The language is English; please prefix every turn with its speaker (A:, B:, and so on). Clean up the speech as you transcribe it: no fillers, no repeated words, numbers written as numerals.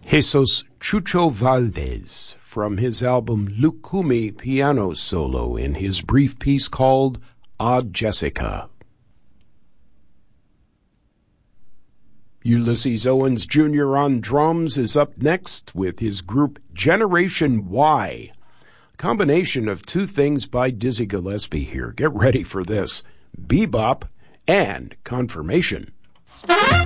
A: Jesus Chucho Valdez from his album Lucumi piano solo in his brief piece called Odd Jessica. Ulysses Owens Jr. on drums is up next with his group Generation Y. A combination of two things by Dizzy Gillespie here. Get ready for this. Bebop and confirmation.